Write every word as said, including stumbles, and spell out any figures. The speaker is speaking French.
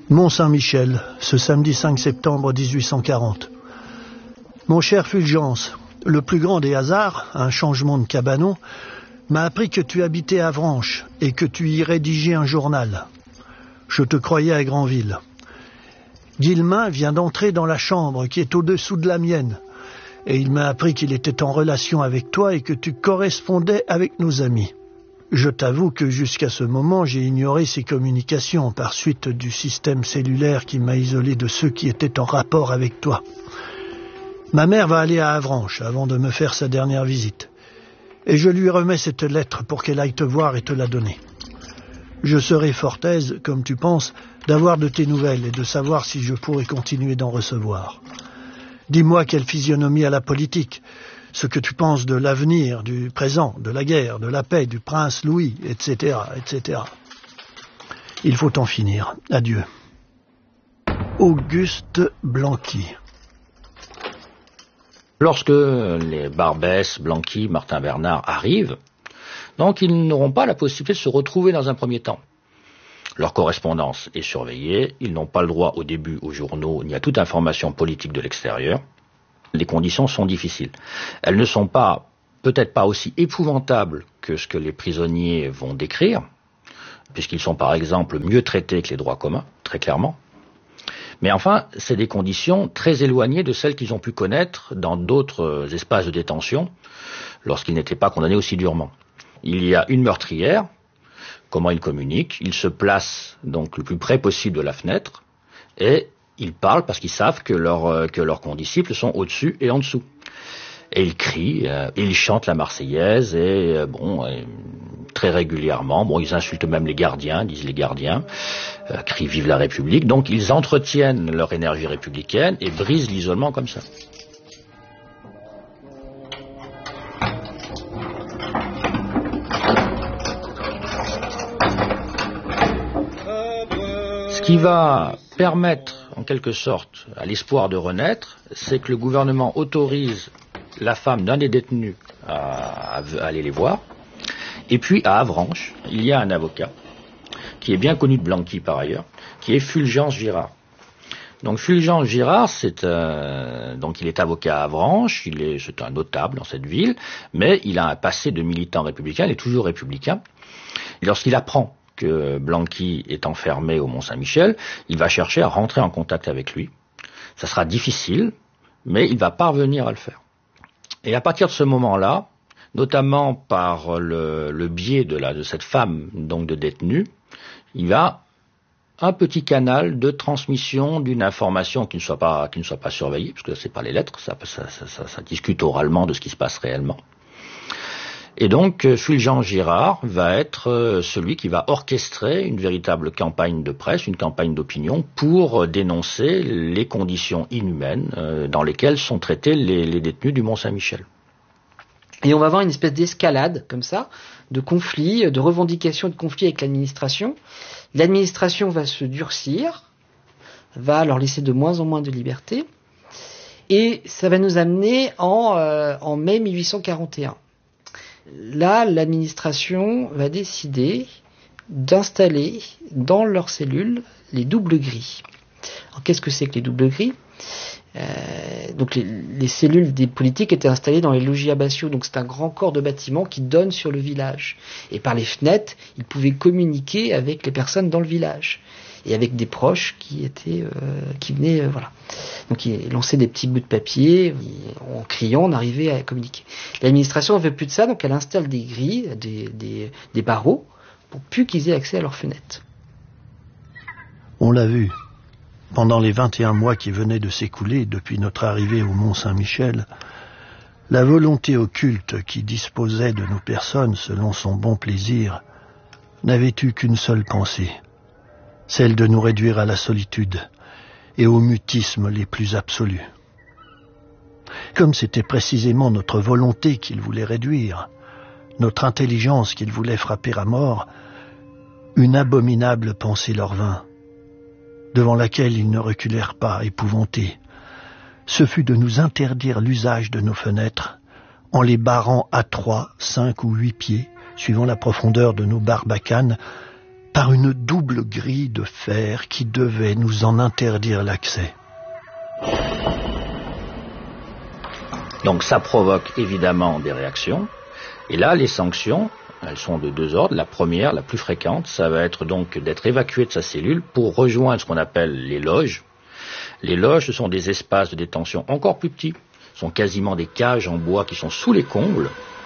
Mont-Saint-Michel, ce samedi cinq septembre dix-huit cent quarante. Mon cher Fulgence, le plus grand des hasards, un changement de cabanon, m'a appris que tu habitais à Avranches et que tu y rédigeais un journal. Je te croyais à Granville. Guillemin vient d'entrer dans la chambre qui est au-dessous de la mienne et il m'a appris qu'il était en relation avec toi et que tu correspondais avec nos amis. Je t'avoue que jusqu'à ce moment, j'ai ignoré ces communications par suite du système cellulaire qui m'a isolé de ceux qui étaient en rapport avec toi. Ma mère va aller à Avranches avant de me faire sa dernière visite. Et je lui remets cette lettre pour qu'elle aille te voir et te la donner. Je serai fort aise, comme tu penses, d'avoir de tes nouvelles et de savoir si je pourrai continuer d'en recevoir. Dis-moi quelle physionomie a la politique, ce que tu penses de l'avenir, du présent, de la guerre, de la paix, du prince Louis, et cetera, et cetera. Il faut en finir. Adieu. Auguste Blanqui. Lorsque les Barbès, Blanqui, Martin Bernard arrivent, donc ils n'auront pas la possibilité de se retrouver dans un premier temps. Leur correspondance est surveillée, ils n'ont pas le droit au début aux journaux ni à toute information politique de l'extérieur. Les conditions sont difficiles. Elles ne sont pas, peut-être pas aussi épouvantables que ce que les prisonniers vont décrire, puisqu'ils sont par exemple mieux traités que les droits communs, très clairement. Mais enfin, c'est des conditions très éloignées de celles qu'ils ont pu connaître dans d'autres espaces de détention, lorsqu'ils n'étaient pas condamnés aussi durement. Il y a une meurtrière. Comment ils communiquent? Ils se placent donc le plus près possible de la fenêtre et ils parlent parce qu'ils savent que, leur, que leurs condisciples sont au-dessus et en dessous. Et ils crient, euh, et ils chantent la Marseillaise et euh, bon, euh, très régulièrement, bon, ils insultent même les gardiens, disent les gardiens, euh, crient vive la République. Donc ils entretiennent leur énergie républicaine et brisent l'isolement comme ça. Ce qui va permettre, en quelque sorte, à l'espoir de renaître, c'est que le gouvernement autorise la femme d'un des détenus à, à aller les voir. Et puis, à Avranches, il y a un avocat, qui est bien connu de Blanqui par ailleurs, qui est Fulgence Girard. Donc Fulgence Girard, c'est un, donc il est avocat à Avranches, il est, c'est un notable dans cette ville, mais il a un passé de militant républicain, il est toujours républicain. Et lorsqu'il apprend que Blanqui est enfermé au Mont-Saint-Michel, il va chercher à rentrer en contact avec lui. Ça sera difficile, mais il va parvenir à le faire. Et à partir de ce moment-là, notamment par le, le biais de, la, de cette femme donc de détenue, il va un petit canal de transmission d'une information qui ne soit pas, qui ne soit pas surveillée, parce que c'est pas les lettres, ça, ça, ça, ça, ça discute oralement de ce qui se passe réellement. Et donc, Fulgence Girard va être celui qui va orchestrer une véritable campagne de presse, une campagne d'opinion pour dénoncer les conditions inhumaines dans lesquelles sont traités les, les détenus du Mont-Saint-Michel. Et on va avoir une espèce d'escalade, comme ça, de conflits, de revendications de conflits avec l'administration. L'administration va se durcir, va leur laisser de moins en moins de liberté, et ça va nous amener en, euh, en mai mille huit cent quarante et un. Là, l'administration va décider d'installer dans leurs cellules les doubles grilles. Alors, qu'est-ce que c'est que les doubles grilles ? euh, Donc, les, les cellules des politiques étaient installées dans les logis abbatiaux. Donc, c'est un grand corps de bâtiment qui donne sur le village. Et par les fenêtres, ils pouvaient communiquer avec les personnes dans le village. Et avec des proches qui étaient, euh, qui venaient, euh, voilà. Donc ils lançaient des petits bouts de papier, en criant, on arrivait à communiquer. L'administration ne veut plus de ça, donc elle installe des grilles, des, des, des barreaux, pour plus qu'ils aient accès à leurs fenêtres. On l'a vu. Pendant les vingt et un mois qui venaient de s'écouler depuis notre arrivée au Mont-Saint-Michel, la volonté occulte qui disposait de nos personnes selon son bon plaisir n'avait eu qu'une seule pensée. Celle de nous réduire à la solitude et au mutisme les plus absolus. Comme c'était précisément notre volonté qu'il voulait réduire, notre intelligence qu'il voulait frapper à mort, une abominable pensée leur vint, devant laquelle ils ne reculèrent pas, épouvantés. Ce fut de nous interdire l'usage de nos fenêtres en les barrant à trois, cinq ou huit pieds, suivant la profondeur de nos barbacanes, par une double grille de fer qui devait nous en interdire l'accès. Donc ça provoque évidemment des réactions. Et là, les sanctions, elles sont de deux ordres. La première, la plus fréquente, ça va être donc d'être évacué de sa cellule pour rejoindre ce qu'on appelle les loges. Les loges, ce sont des espaces de détention encore plus petits. Ce sont quasiment des cages en bois qui sont sous les combles.